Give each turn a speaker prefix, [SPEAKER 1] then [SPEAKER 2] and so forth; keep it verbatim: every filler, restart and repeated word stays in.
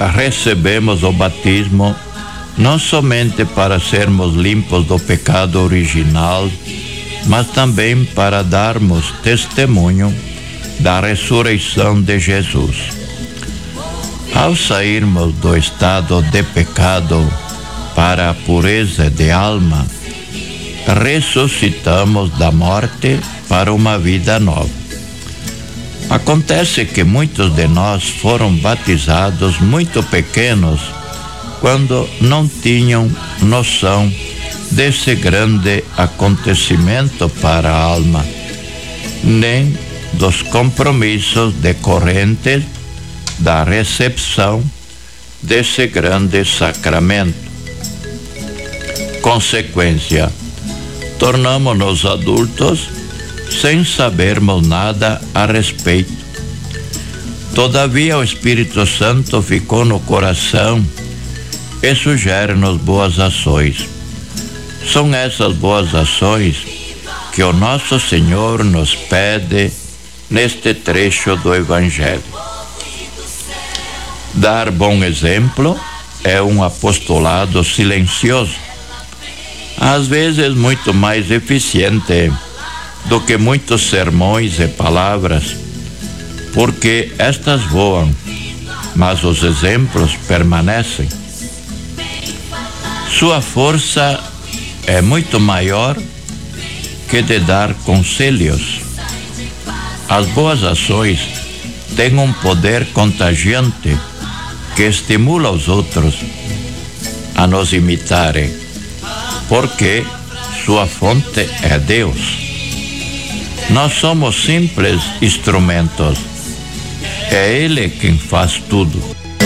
[SPEAKER 1] recebemos o batismo não somente para sermos limpos do pecado original, mas também para darmos testemunho da ressurreição de Jesus. Ao sairmos do estado de pecado para a pureza de alma, ressuscitamos da morte para uma vida nova. Acontece que muitos de nós foram batizados muito pequenos, quando não tinham noção desse grande acontecimento para a alma, nem dos compromissos decorrentes da recepção desse grande sacramento. Consequência, tornamo-nos adultos sem sabermos nada a respeito. Todavia o Espírito Santo ficou no coração e sugere-nos boas ações. São essas boas ações que o nosso Senhor nos pede neste trecho do Evangelho. Dar bom exemplo é um apostolado silencioso, às vezes muito mais eficiente do que muitos sermões e palavras, porque estas voam, mas os exemplos permanecem. Sua força é muito maior que de dar conselhos. As boas ações têm um poder contagiante que estimula os outros a nos imitarem, porque sua fonte é Deus. Nós somos simples instrumentos. É Ele quem faz tudo.